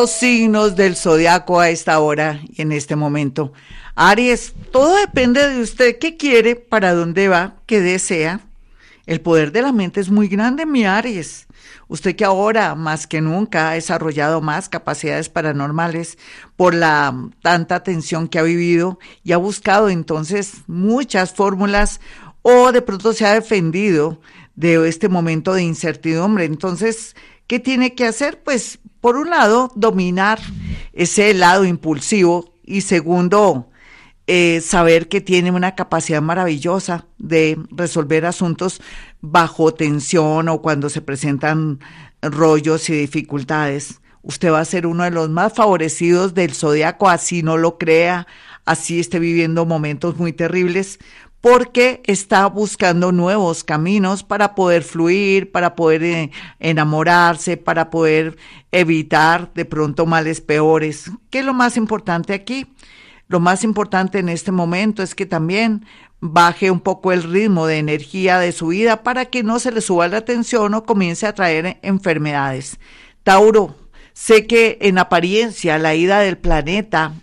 los signos del zodiaco a esta hora y en este momento. Aries, todo depende de usted qué quiere, para dónde va, qué desea. El poder de la mente es muy grande, mi Aries. Usted que ahora más que nunca ha desarrollado más capacidades paranormales por la tanta tensión que ha vivido y ha buscado entonces muchas fórmulas o de pronto se ha defendido de este momento de incertidumbre. Entonces, ¿qué tiene que hacer? Pues, por un lado, dominar ese lado impulsivo y segundo, saber que tiene una capacidad maravillosa de resolver asuntos bajo tensión o cuando se presentan rollos y dificultades. Usted va a ser uno de los más favorecidos del zodiaco, así no lo crea, así esté viviendo momentos muy terribles, porque está buscando nuevos caminos para poder fluir, para poder enamorarse, para poder evitar de pronto males peores. ¿Qué es lo más importante aquí? Lo más importante en este momento es que también baje un poco el ritmo de energía de su vida para que no se le suba la tensión o comience a traer enfermedades. Tauro, sé que en apariencia la ida del planeta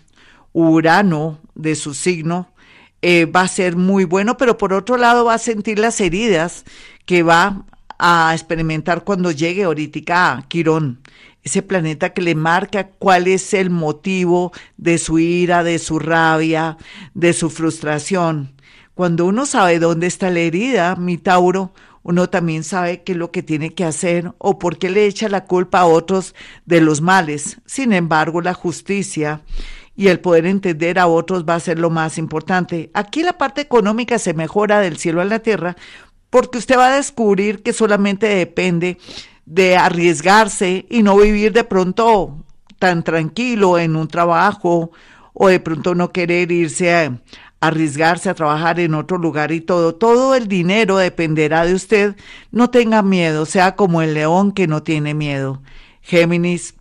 Urano de su signo va a ser muy bueno, pero por otro lado va a sentir las heridas que va a experimentar cuando llegue ahorita a Quirón, ese planeta que le marca cuál es el motivo de su ira, de su rabia, de su frustración. Cuando uno sabe dónde está la herida, mi Tauro, uno también sabe qué es lo que tiene que hacer o por qué le echa la culpa a otros de los males. Sin embargo, la justicia y el poder entender a otros va a ser lo más importante. Aquí la parte económica se mejora del cielo a la tierra porque usted va a descubrir que solamente depende de arriesgarse y no vivir de pronto tan tranquilo en un trabajo o de pronto no querer irse a arriesgarse a trabajar en otro lugar y todo el dinero dependerá de usted. No tenga miedo, sea como el león que no tiene miedo. Géminis,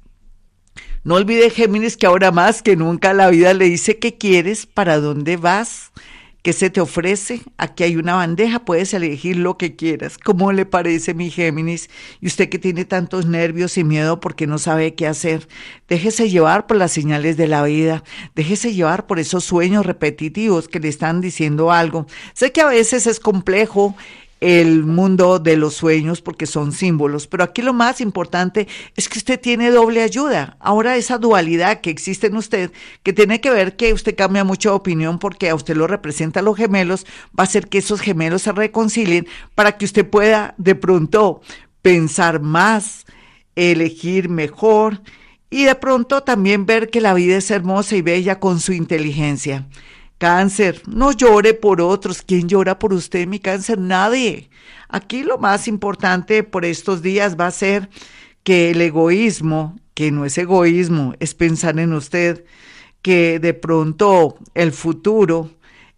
no olvide, Géminis, que ahora más que nunca la vida le dice qué quieres, para dónde vas, qué se te ofrece. Aquí hay una bandeja, puedes elegir lo que quieras. ¿Cómo le parece, mi Géminis? Y usted que tiene tantos nervios y miedo porque no sabe qué hacer, déjese llevar por las señales de la vida, déjese llevar por esos sueños repetitivos que le están diciendo algo. Sé que a veces es complejo el mundo de los sueños porque son símbolos, pero aquí lo más importante es que usted tiene doble ayuda. Ahora esa dualidad que existe en usted, que tiene que ver que usted cambia mucho de opinión porque a usted lo representan los gemelos, va a hacer que esos gemelos se reconcilien para que usted pueda de pronto pensar más, elegir mejor y de pronto también ver que la vida es hermosa y bella con su inteligencia. Cáncer, no llore por otros. ¿Quién llora por usted, mi Cáncer? Nadie. Aquí lo más importante por estos días va a ser que el egoísmo, que no es egoísmo, es pensar en usted, que de pronto el futuro,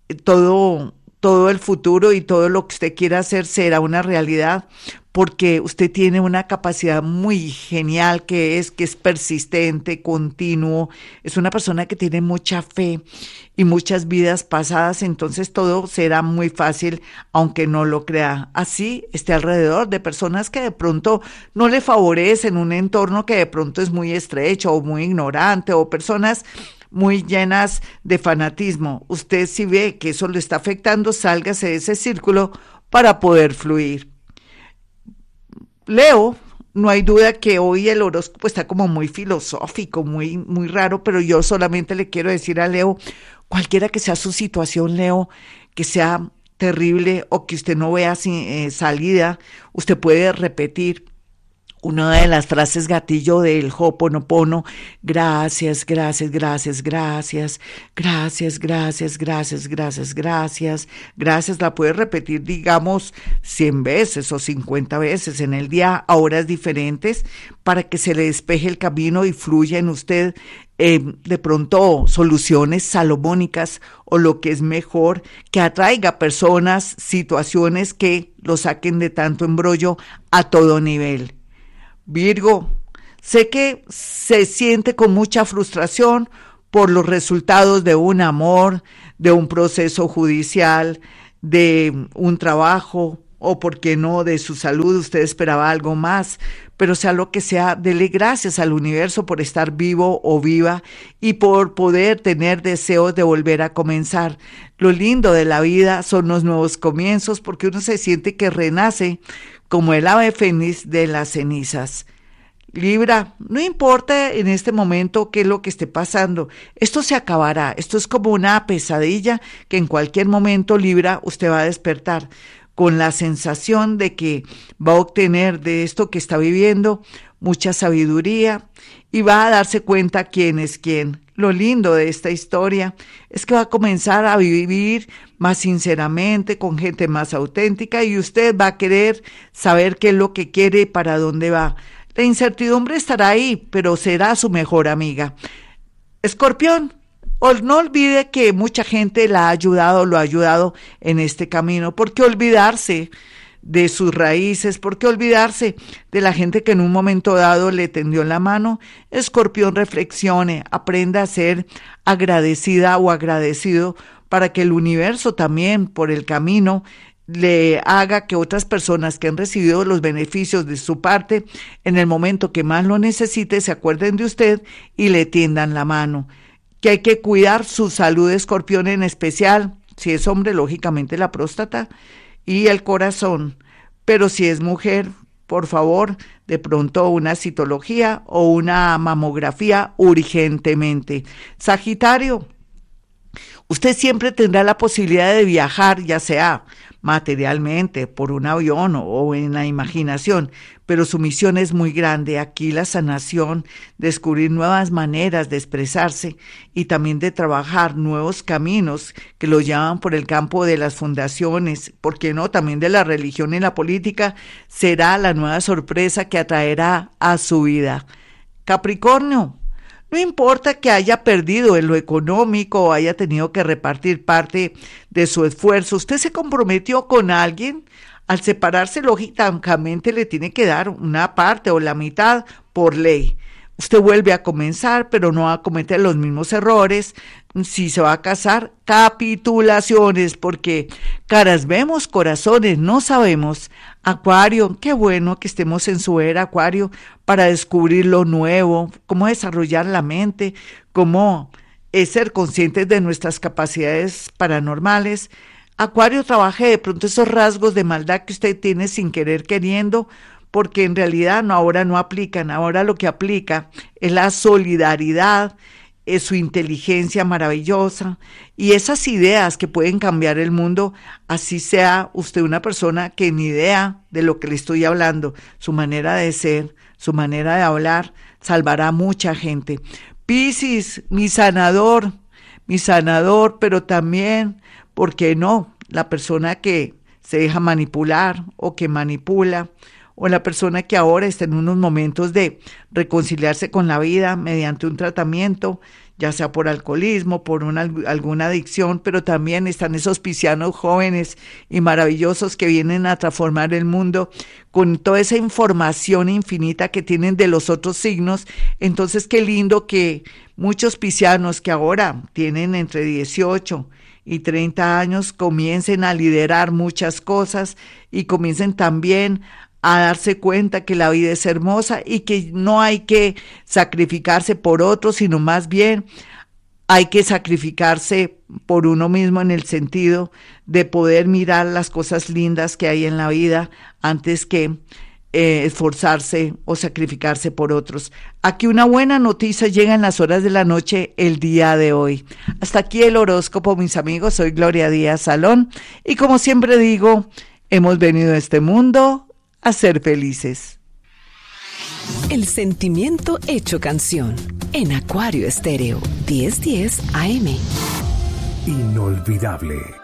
todo el futuro y todo lo que usted quiera hacer será una realidad, porque usted tiene una capacidad muy genial que es persistente, continuo, es una persona que tiene mucha fe y muchas vidas pasadas, entonces todo será muy fácil, aunque no lo crea. Así esté alrededor de personas que de pronto no le favorecen, un entorno que de pronto es muy estrecho o muy ignorante, o personas muy llenas de fanatismo. Usted si ve que eso le está afectando, sálgase de ese círculo para poder fluir. Leo, no hay duda que hoy el horóscopo está como muy filosófico, muy raro, pero yo solamente le quiero decir a Leo, cualquiera que sea su situación, Leo, que sea terrible o que usted no vea salida, usted puede repetir una de las frases gatillo del Ho'oponopono: gracias, gracias, gracias, gracias, gracias, gracias, gracias, gracias, gracias, gracias. La puede repetir, digamos, 100 veces o 50 veces en el día a horas diferentes para que se le despeje el camino y fluya en usted de pronto soluciones salomónicas o lo que es mejor, que atraiga personas, situaciones que lo saquen de tanto embrollo a todo nivel. Virgo, sé que se siente con mucha frustración por los resultados de un amor, de un proceso judicial, de un trabajo o, por qué no, de su salud. Usted esperaba algo más, pero sea lo que sea, dele gracias al universo por estar vivo o viva y por poder tener deseos de volver a comenzar. Lo lindo de la vida son los nuevos comienzos, porque uno se siente que renace como el ave fénix de las cenizas. Libra, no importa en este momento qué es lo que esté pasando, esto se acabará, esto es como una pesadilla que en cualquier momento, Libra, usted va a despertar con la sensación de que va a obtener de esto que está viviendo mucha sabiduría y va a darse cuenta quién es quién. Lo lindo de esta historia es que va a comenzar a vivir más sinceramente, con gente más auténtica, y usted va a querer saber qué es lo que quiere y para dónde va. La incertidumbre estará ahí, pero será su mejor amiga. Escorpión, no olvide que mucha gente lo ha ayudado en este camino. ¿Por qué olvidarse de sus raíces? ¿Por qué olvidarse de la gente que en un momento dado le tendió la mano? Escorpión, reflexione, aprenda a ser agradecida o agradecido para que el universo también por el camino le haga que otras personas que han recibido los beneficios de su parte en el momento que más lo necesite se acuerden de usted y le tiendan la mano. Que hay que cuidar su salud, Escorpión, en especial, si es hombre, lógicamente la próstata y el corazón, pero si es mujer, por favor, de pronto una citología o una mamografía urgentemente. Sagitario, usted siempre tendrá la posibilidad de viajar, ya sea materialmente, por un avión o en la imaginación, pero su misión es muy grande. Aquí la sanación, descubrir nuevas maneras de expresarse y también de trabajar nuevos caminos que lo llevan por el campo de las fundaciones, ¿por qué no? También de la religión y la política, será la nueva sorpresa que atraerá a su vida. Capricornio, no importa que haya perdido en lo económico o haya tenido que repartir parte de su esfuerzo, usted se comprometió con alguien, al separarse lógicamente le tiene que dar una parte o la mitad por ley. Usted vuelve a comenzar, pero no va a cometer los mismos errores. Si se va a casar, capitulaciones, porque caras vemos, corazones no sabemos. Acuario, qué bueno que estemos en su era, Acuario, para descubrir lo nuevo, cómo desarrollar la mente, cómo ser conscientes de nuestras capacidades paranormales. Acuario, trabaje de pronto esos rasgos de maldad que usted tiene sin querer queriendo, porque en realidad ahora no aplican, ahora lo que aplica es la solidaridad, es su inteligencia maravillosa y esas ideas que pueden cambiar el mundo, así sea usted una persona que ni idea de lo que le estoy hablando, su manera de ser, su manera de hablar, salvará a mucha gente. Piscis, mi sanador, pero también, ¿por qué no? La persona que se deja manipular o que manipula, o la persona que ahora está en unos momentos de reconciliarse con la vida mediante un tratamiento, ya sea por alcoholismo, por alguna adicción, pero también están esos piscianos jóvenes y maravillosos que vienen a transformar el mundo con toda esa información infinita que tienen de los otros signos. Entonces, qué lindo que muchos piscianos que ahora tienen entre 18 y 30 años comiencen a liderar muchas cosas y comiencen también a darse cuenta que la vida es hermosa y que no hay que sacrificarse por otros, sino más bien hay que sacrificarse por uno mismo en el sentido de poder mirar las cosas lindas que hay en la vida antes que esforzarse o sacrificarse por otros. Aquí una buena noticia llega en las horas de la noche el día de hoy. Hasta aquí el horóscopo, mis amigos. Soy Gloria Díaz Salón y como siempre digo, hemos venido a este mundo a ser felices. El sentimiento hecho canción en Acuario Estéreo 1010 AM. Inolvidable.